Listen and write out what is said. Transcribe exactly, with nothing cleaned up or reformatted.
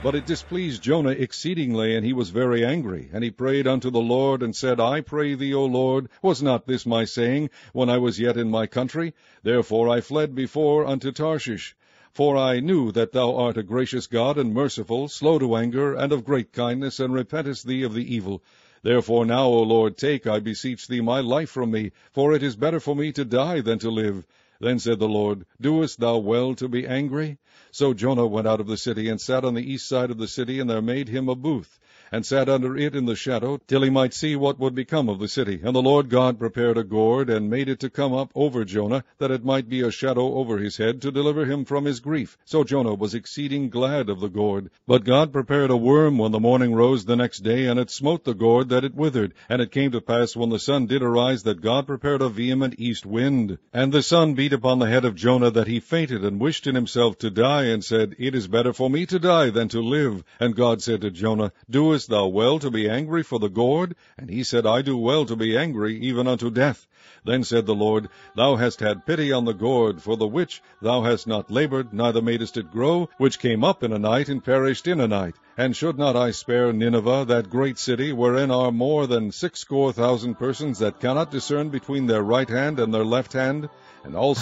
But it displeased Jonah exceedingly, and he was very angry. And he prayed unto the Lord, and said, I pray thee, O Lord, was not this my saying, when I was yet in my country? Therefore I fled before unto Tarshish. For I knew that thou art a gracious God, and merciful, slow to anger, and of great kindness, and repentest thee of the evil. Therefore now, O Lord, take, I beseech thee, my life from me, for it is better for me to die than to live. Then said the Lord, Doest thou well to be angry? So Jonah went out of the city, and sat on the east side of the city, and there made him a booth, and sat under it in the shadow, till he might see what would become of the city. And the Lord God prepared a gourd, and made it to come up over Jonah, that it might be a shadow over his head, to deliver him from his grief. So Jonah was exceeding glad of the gourd. But God prepared a worm when the morning rose the next day, and it smote the gourd, that it withered. And it came to pass, when the sun did arise, that God prepared a vehement east wind. And the sun beat upon the head of Jonah, that he fainted, and wished in himself to die, and said, It is better for me to die than to live. And God said to Jonah, Doest thou well to be angry for the gourd? And he said, I do well to be angry, even unto death. Then said the Lord, Thou hast had pity on the gourd, for the which thou hast not labored, neither madest it grow, which came up in a night, and perished in a night. And should not I spare Nineveh, that great city, wherein are more than sixscore thousand persons that cannot discern between their right hand and their left hand? And also